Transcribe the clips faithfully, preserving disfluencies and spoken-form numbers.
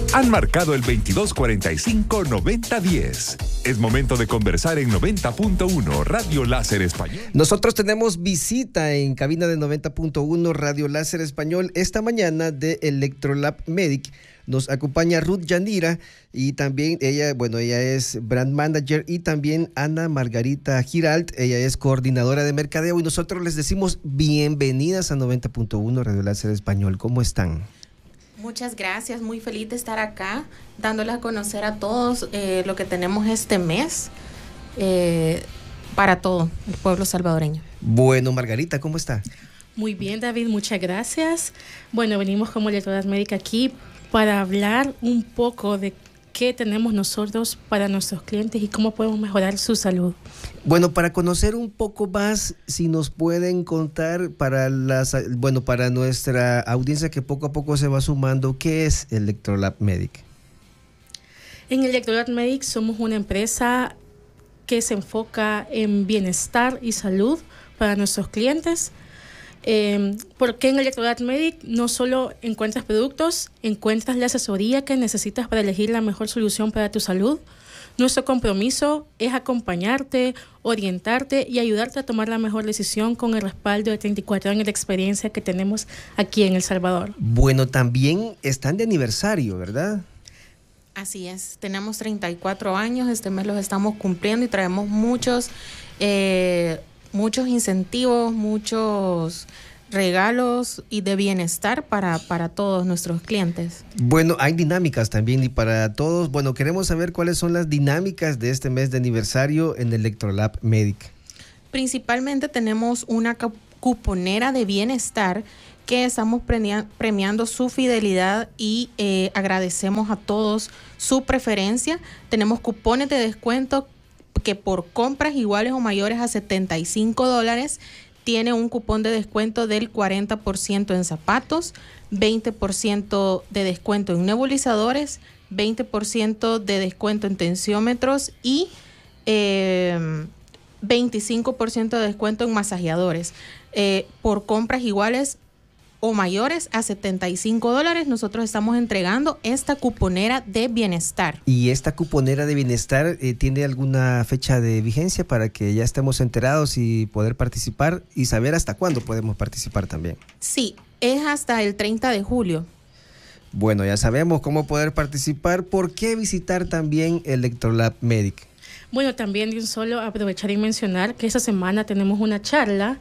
han marcado el veintidós cuarenta y cinco noventa diez. Es momento de conversar en noventa punto uno Radio Láser Español. Nosotros tenemos visita en cabina de noventa punto uno Radio Láser Español esta mañana de Electrolab Medic. Nos acompaña Ruth Yanira y también ella, bueno, ella es brand manager, y también Ana Margarita Giralt, ella es coordinadora de mercadeo, y nosotros les decimos bienvenidas a noventa punto uno Radio Láser Español. ¿Cómo están? Muchas gracias, muy feliz de estar acá, dándoles a conocer a todos eh, lo que tenemos este mes eh, para todo el pueblo salvadoreño. Bueno, Margarita, ¿cómo está? Muy bien, David, muchas gracias. Bueno, venimos como Electrolab Medic aquí para hablar un poco de qué tenemos nosotros para nuestros clientes y cómo podemos mejorar su salud. Bueno, para conocer un poco más, si nos pueden contar para las, bueno, para nuestra audiencia que poco a poco se va sumando, ¿qué es Electrolab Medic? En Electrolab Medic somos una empresa que se enfoca en bienestar y salud para nuestros clientes. Eh, porque en Electrolab Medic no solo encuentras productos, encuentras la asesoría que necesitas para elegir la mejor solución para tu salud. Nuestro compromiso es acompañarte, orientarte y ayudarte a tomar la mejor decisión con el respaldo de treinta y cuatro años de experiencia que tenemos aquí en El Salvador. Bueno, también están de aniversario, ¿verdad? Así es, tenemos treinta y cuatro años, este mes los estamos cumpliendo y traemos muchos, eh, muchos incentivos, muchos regalos y de bienestar para, para todos nuestros clientes. Bueno, hay dinámicas también y para todos. Bueno, queremos saber cuáles son las dinámicas de este mes de aniversario en Electrolab Medic. Principalmente tenemos una cuponera de bienestar que estamos premia, premiando su fidelidad y eh, agradecemos a todos su preferencia. Tenemos cupones de descuento que por compras iguales o mayores a setenta y cinco dólares tiene un cupón de descuento del cuarenta por ciento en zapatos, veinte por ciento de descuento en nebulizadores, veinte por ciento de descuento en tensiómetros y eh, veinticinco por ciento de descuento en masajeadores. Eh, por compras iguales o mayores a setenta y cinco dólares, nosotros estamos entregando esta cuponera de bienestar. ¿Y esta cuponera de bienestar eh, tiene alguna fecha de vigencia para que ya estemos enterados y poder participar y saber hasta cuándo podemos participar también? Sí, es hasta el treinta de julio. Bueno, ya sabemos cómo poder participar. ¿Por qué visitar también Electrolab Medic? Bueno, también de un solo aprovechar y mencionar que esta semana tenemos una charla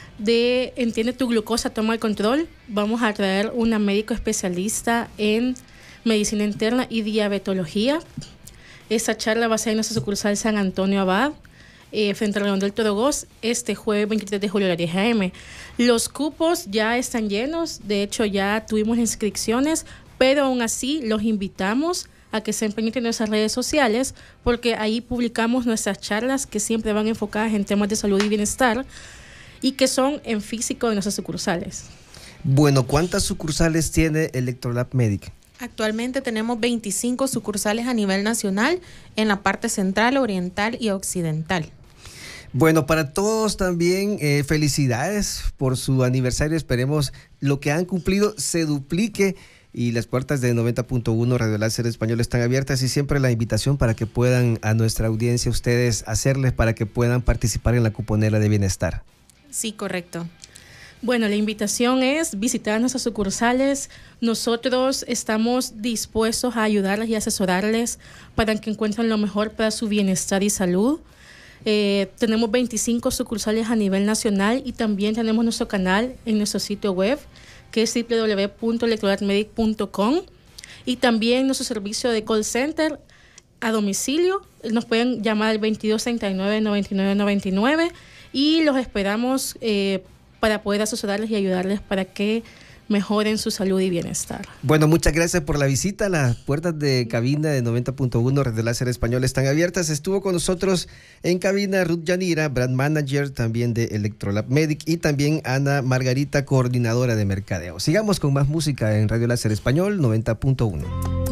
de Entiende tu glucosa, toma el control. Vamos a traer una médico especialista en medicina interna y diabetología. Esta charla va a ser en nuestra sucursal San Antonio Abad, eh, frente al Redondel Torogós, este jueves veintitrés de julio a las diez a eme Los cupos ya están llenos, de hecho ya tuvimos inscripciones, pero aún así los invitamos a que se empeñen en nuestras redes sociales, porque ahí publicamos nuestras charlas que siempre van enfocadas en temas de salud y bienestar, y que son en físico de nuestras sucursales. Bueno, ¿cuántas sucursales tiene Electrolab Medic? Actualmente tenemos veinticinco sucursales a nivel nacional en la parte central, oriental y occidental. Bueno, para todos también eh, felicidades por su aniversario. Esperemos lo que han cumplido se duplique y las puertas de noventa punto uno Radio Láser Español están abiertas, y siempre la invitación para que puedan a nuestra audiencia ustedes hacerles para que puedan participar en la cuponera de bienestar. Sí, correcto. Bueno, la invitación es visitar nuestras sucursales. Nosotros estamos dispuestos a ayudarles y asesorarles para que encuentren lo mejor para su bienestar y salud. Eh, tenemos veinticinco sucursales a nivel nacional y también tenemos nuestro canal en nuestro sitio web, que es doble u doble u doble u punto electrolab medic punto com, y también nuestro servicio de call center a domicilio. Nos pueden llamar al veintidós treinta y nueve noventa y nueve noventa y nueve y los esperamos eh, para poder asesorarles y ayudarles para que mejoren su salud y bienestar. Bueno, muchas gracias por la visita. Las puertas de cabina de noventa punto uno Radio Láser Español están abiertas. Estuvo con nosotros en cabina Ruth Yanira, brand manager también de Electrolab Medic, y también Ana Margarita, coordinadora de mercadeo. Sigamos con más música en Radio Láser Español noventa punto uno.